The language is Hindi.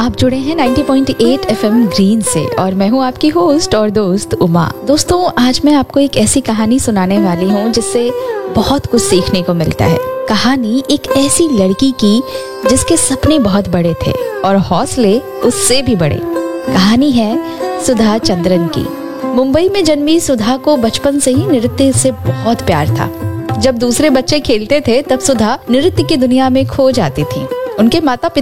आप जुड़े हैं 90.8 एफएम ग्रीन से और मैं हूं आपकी होस्ट और दोस्त उमा। दोस्तों, आज मैं आपको एक ऐसी कहानी सुनाने वाली हूं जिससे बहुत कुछ सीखने को मिलता है। कहानी एक ऐसी लड़की की जिसके सपने बहुत बड़े थे और हौसले उससे भी बड़े। कहानी है सुधा चंद्रन की। मुंबई में जन्मी सुधा को बचपन से ही नृत्य से बहुत प्यार था। जब दूसरे बच्चे खेलते थे तब सुधा नृत्य की दुनिया में खो जाती थी। उनके माता